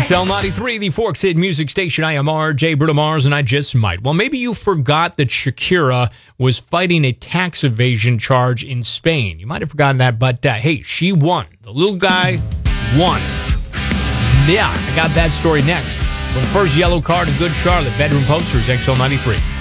XL93, the Forks Hit Music Station. I am RJ Bruno Mars, and I just might. Well, maybe you forgot that Shakira was fighting a tax evasion charge in Spain. You might have forgotten that, but hey, she won. The little guy won. Yeah, I got that story next. But first, Yellow Card and Good Charlotte, Bedroom Posters, XL93.